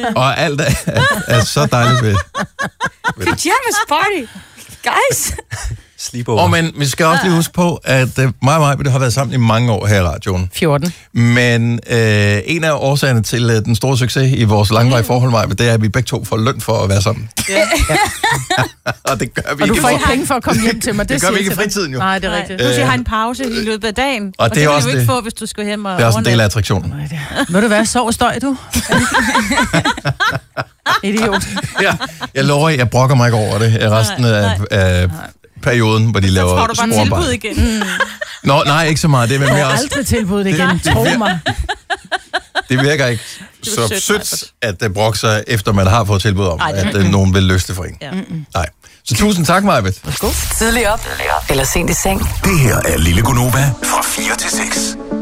Og alt er så dejligt ved Pyjamas party. Guys. Sleepover. men vi skal også lige huske på, at mig og mig har været sammen i mange år her i radioen. 14. Men en af årsagerne til den store succes i vores langvarige forhold, Maja, det er, at vi begge to får løn for at være sammen. Ja. Og det gør vi Og du ikke. får ikke penge for at komme hjem til mig. Det gør vi ikke i fritiden, jo. Nej, det er rigtigt. Du siger, har en pause i løbet af dagen. Og det er kan også du ikke det. få, hvis du skal hjem og Det er også en del af attraktionen. Ved du hvad? Sov og støj, du. Idiot. Ja, jeg lover, jeg brokker mig ikke over det resten af perioden, hvor de laver Så får du bare tilbud sporarbejde. igen. Nå, nej, ikke så meget. Det er vel Jeg mere har også... aldrig tilbudt igen. Tro mig. Det virker ikke så sødt, at det brokker sig, efter man har fået tilbud om, at nogen vil løse det for en. Ja. Nej. Så tusind tak, Majbet. Tidlig op, eller sent i seng. Det her er Lille Gunova fra 4 til 6.